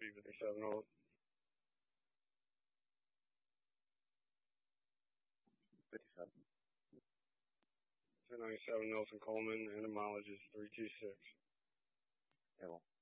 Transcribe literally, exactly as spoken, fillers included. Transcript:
B fifty-seven North. fifty-seven. two ninety-seven North and Coleman, and the mileage is three two six. Yeah, well.